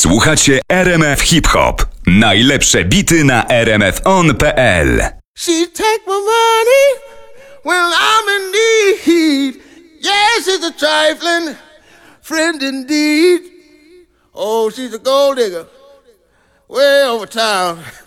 Słuchacie RMF Hip Hop. Najlepsze bity na rmfon.pl. She take my money when I'm in need. Yes, she's a trifling friend indeed. Oh, she's a gold digger way over town.